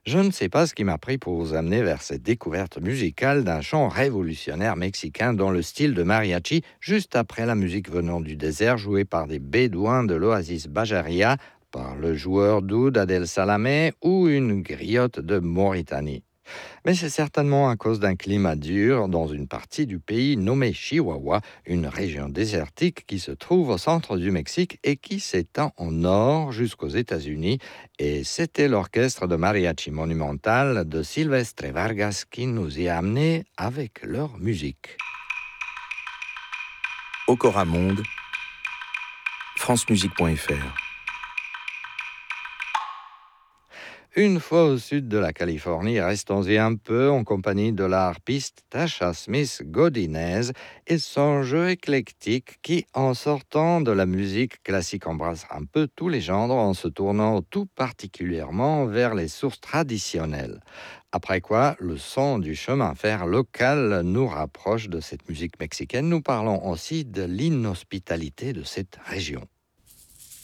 Je ne sais pas ce qui m'a pris pour vous amener vers cette découverte musicale d'un chant révolutionnaire mexicain dans le style de mariachi, juste après la musique venant du désert jouée par des bédouins de l'oasis Bajaria, par le joueur d'oud Adel Salamé ou une griotte de Mauritanie. Mais c'est certainement à cause d'un climat dur dans une partie du pays nommée Chihuahua, une région désertique qui se trouve au centre du Mexique et qui s'étend au nord jusqu'aux États-Unis. Et c'était l'orchestre de mariachi monumental de Silvestre Vargas qui nous y a amenés avec leur musique. Okora Monde, francemusique.fr. Une fois au sud de la Californie, restons-y un peu en compagnie de la harpiste Tasha Smith Godinez et son jeu éclectique qui, en sortant de la musique classique, embrasse un peu tous les genres en se tournant tout particulièrement vers les sources traditionnelles. Après quoi, le son du chemin de fer local nous rapproche de cette musique mexicaine. Nous parlons aussi de l'inhospitalité de cette région.